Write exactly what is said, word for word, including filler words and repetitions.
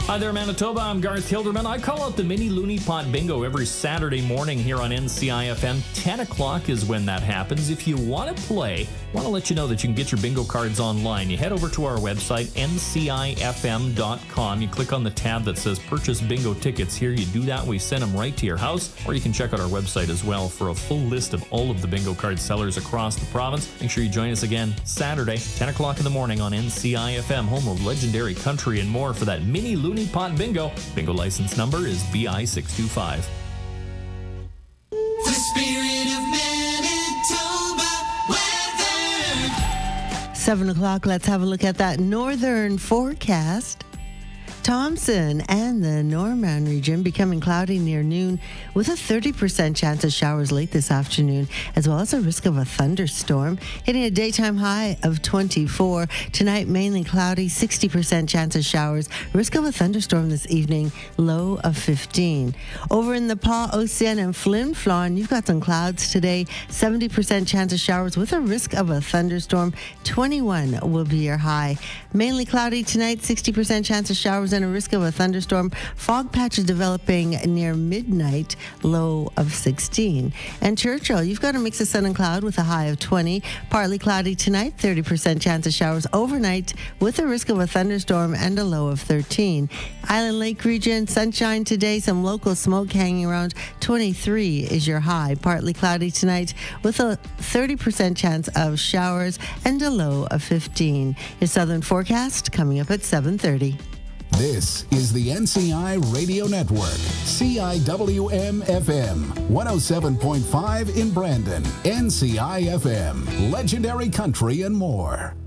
Hi there, Manitoba. I'm Garth Hilderman. I call out the Mini Looney Pot Bingo every Saturday morning here on N C I F M. ten o'clock is when that happens. If you want to play, I want to let you know that you can get your bingo cards online. You head over to our website, N C I F M dot com. You click on the tab that says Purchase Bingo Tickets here. You do that, we send them right to your house. Or you can check out our website as well for a full list of all of the bingo card sellers across the province. Make sure you join us again Saturday, ten o'clock in the morning on N C I F M, home of legendary country and more for that Mini Looney Pot Bingo. Bingo license number is B I six two five. The spirit of Manitoba weather. Seven o'clock, let's have a look at that northern forecast. Thompson and the Norman region becoming cloudy near noon with a thirty percent chance of showers late this afternoon, as well as a risk of a thunderstorm, hitting a daytime high of twenty-four. Tonight, mainly cloudy, sixty percent chance of showers, risk of a thunderstorm this evening, low of fifteen. Over in the Pas, Ocean, and Flin Flon, you've got some clouds today, seventy percent chance of showers with a risk of a thunderstorm, twenty-one will be your high. Mainly cloudy tonight, sixty percent chance of showers and a risk of a thunderstorm. Fog patches developing near midnight, low of sixteen. And Churchill, you've got a mix of sun and cloud with a high of twenty. Partly cloudy tonight, thirty percent chance of showers overnight with a risk of a thunderstorm and a low of thirteen. Island Lake region, sunshine today, some local smoke hanging around, twenty-three is your high. Partly cloudy tonight with a thirty percent chance of showers and a low of fifteen. Your southern forecast coming up at seven thirty. This is the N C I Radio Network, C I W M F M, one oh seven point five in Brandon, N C I F M, legendary country and more.